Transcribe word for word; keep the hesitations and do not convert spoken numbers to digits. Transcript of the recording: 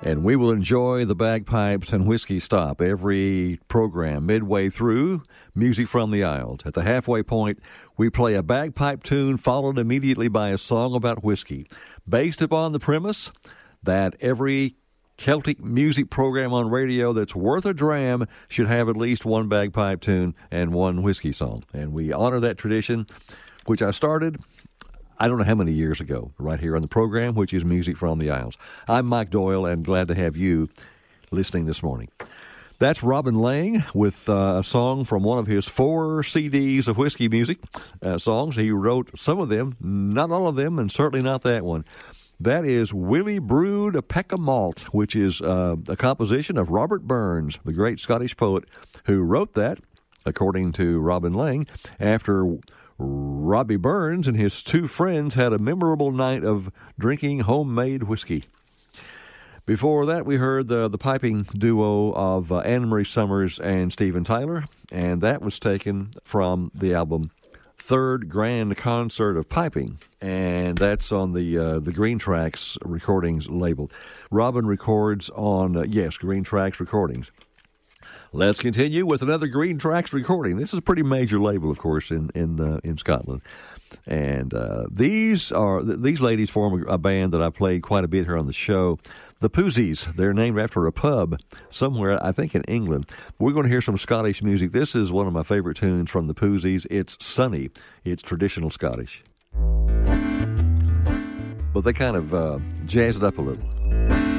And we will enjoy the Bagpipes and Whiskey Stop every program midway through, music from the Isles. At the halfway point, we play a bagpipe tune followed immediately by a song about whiskey, based upon the premise that every Celtic music program on radio that's worth a dram should have at least one bagpipe tune and one whiskey song. And we honor that tradition, which I started I don't know how many years ago, right here on the program, which is Music from the Isles. I'm Mike Doyle, and glad to have you listening this morning. That's Robin Lang with uh, a song from one of his four C Ds of whiskey music uh, songs. He wrote some of them, not all of them, and certainly not that one. That is Willie Brewed a Peck of Malt, which is uh, a composition of Robert Burns, the great Scottish poet, who wrote that, according to Robin Lang, after Robbie Burns and his two friends had a memorable night of drinking homemade whiskey. Before that, we heard the, the piping duo of uh, Anne Marie Summers and Steven Tyler, and that was taken from the album Third Grand Concert of Piping, and that's on the uh, the Green Tracks Recordings label. Robin records on, uh, yes, Green Tracks Recordings. Let's continue with another Green Tracks recording. This is a pretty major label, of course, in in uh, in Scotland. And uh, these are these ladies form a band that I played quite a bit here on the show. The Poozies. They're named after a pub somewhere, I think, in England. We're going to hear some Scottish music. This is one of my favorite tunes from the Poozies. It's Sunny. It's traditional Scottish. But they kind of uh, jazz it up a little.